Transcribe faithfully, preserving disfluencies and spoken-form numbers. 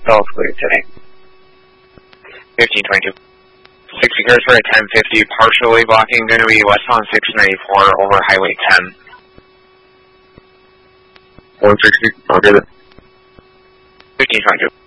South clear today. fifteen twenty-two. sixty cars for a ten fifty, partially blocking, going to be westbound six ninety-four over Highway ten. one sixty, I'll get it. fifteen twenty-two.